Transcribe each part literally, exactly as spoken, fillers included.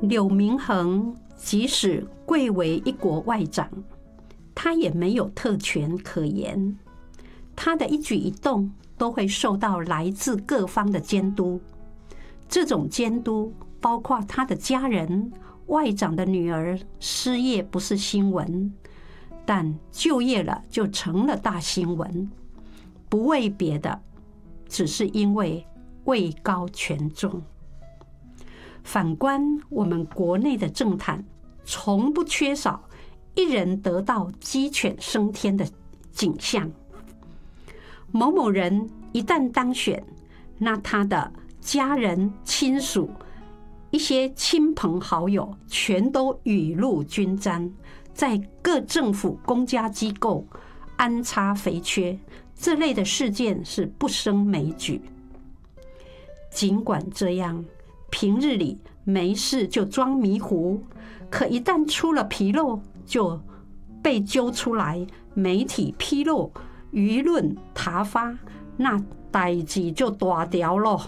柳明衡即使贵为一国外长，他也没有特权可言，他的一举一动都会受到来自各方的监督。这种监督包括他的家人，外长的女儿失业不是新闻，但就业了就成了大新闻，不为别的，只是因为位高权重。反观我们国内的政坛，从不缺少一人得道鸡犬升天的景象。某某人一旦当选，那他的家人、亲属、一些亲朋好友全都雨露均沾，在各政府公家机构安插肥缺，这类的事件是不胜枚举。尽管这样，平日里没事就装迷糊，可一旦出了纰漏，就被揪出来，媒体披露，舆论挞伐，那代志就大条了。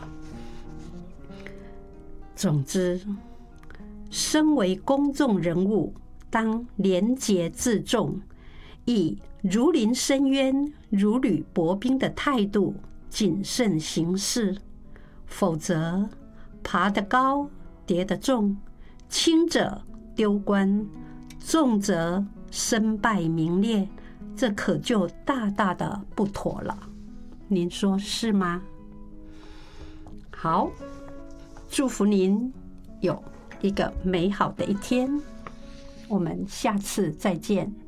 总之，身为公众人物，当廉洁自重，以如临深渊、如履薄冰的态度谨慎行事，否则爬得高，跌得重，轻者丢官，重则身败名裂，这可就大大的不妥了。您说是吗？好，祝福您有一个美好的一天，我们下次再见。